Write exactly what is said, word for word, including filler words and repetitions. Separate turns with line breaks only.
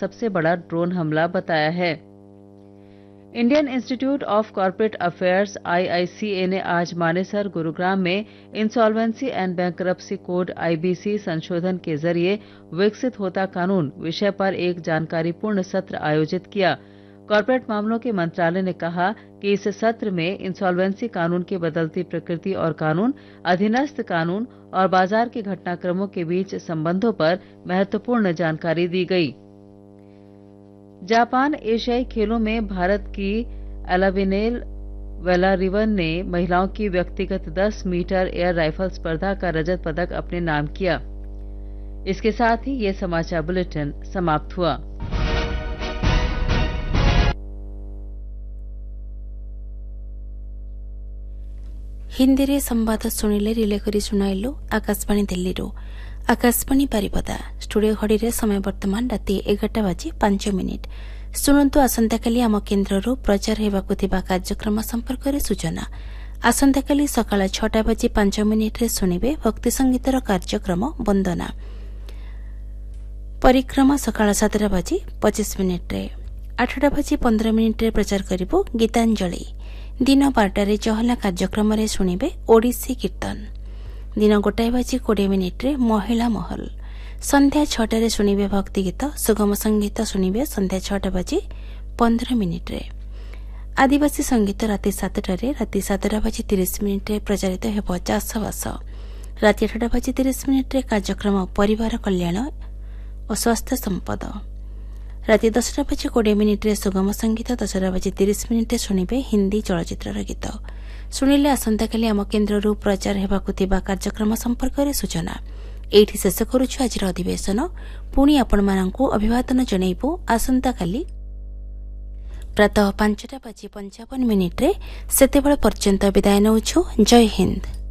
सबसे बड़ा ड्रोन हमला बताया है। Indian institute of corporate affairs आई आई सी ए ने आज मानेसर गुरुग्राम में insolvency and bankruptcy code I B C संशोधन के जरिए विकसित होता कानून विषय पर एक जानकारीपूर्ण सत्र आयोजित किया। कॉर्पोरेट मामलों के मंत्रालय ने कहा कि इस सत्र में इंसॉल्वेंसी कानून की बदलती प्रकृति और कानून, अधीनस्थ कानून और बाजार के घटनाक्रमों के बीच संबंधों पर महत्वपूर्ण जानकारी दी गई। जापान एशियाई खेलों में भारत की एलाविनेल वेलारिवन ने महिलाओं की व्यक्तिगत दस मीटर एयर राइफल स्पर्धा का रजत पदक अपने नाम किया। इसके साथ ही ये समाचार बुलेटिन समाप्त हुआ।
हिंदी रे संवाद शुणिले रिले करी शुणाइलु आकाशवाणी दिल्ली रो आकाशवाणी बारिपदा स्टूडियो घड़ी रे समय वर्तमान राति एगारटा बाजी पांच मिनिट। शुणु आसंताकाली आम केन्द्र प्रचार हेबाकु थिबा कार्यक्रम संपर्क में सूचना। आसंताकाली सकाळ छटा बाजी पांच मिनिट रे शुणिबे भक्ति संगीतर कार्यक्रम वंदना। परिक्रमा सकाळ सातटा बाजी पचास मिनिट रे आठटा बाजी पंद्रह मिनिट रे प्रचार करिबो गीतांजलि। दिन बारटारे चहला कार्यक्रम रे शुणिबे ओडिसी कीर्तन। दिन गोटाए बाजी कोड़े मिनिट रे महिला महल। संध्या छटारे शुणिबे भक्ति गीत सुगम संगीत शुणिबे संध्या छटा बाजी पंद्रह मिनिट रे। आदिवासी संगीत राति सातटारे राति सातटा बाजी तीस मिनिट रे प्रचारित हेब चाषबास। राति आठटा बाजी तीस मिनिट रे कार्यक्रम परिवार कल्याण और स्वास्थ्य संपद। राति दसटा बाजी कोड़े मिनिट रे सुगम संगीत दसटा बाजी तीस मिनिट रे शुणिबे हिंदी चलचित्र गीत। शुणिले आसंताकाली आम केन्द्र प्रचार हेबाकु थिबा कार्यक्रम संपर्क में सूचना। एठी शेष करुछु आजिर अधिवेशन। पुणी आपणमानंकु अभिवादन जणाइबो आसंताकाली प्रातः पांचटा बाजी पंचावन मिनिट रे। सेतेबेळ पर्यंत विदाय नउछु। जय हिंद।